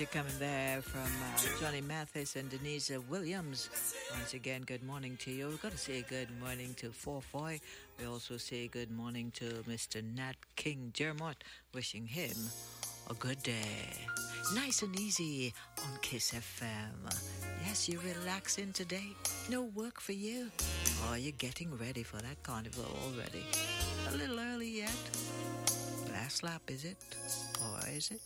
Coming there from Johnny Mathis and Denise Williams. Once again, good morning to you. We've got to say good morning to Foy. We also say good morning to Mr. Nat King Dermot, wishing him a good day. Nice and easy on Kiss FM. Yes, you're relaxing today. No work for you. Or you're getting ready for that carnival already. A little early yet. Last lap, is it? Or is it?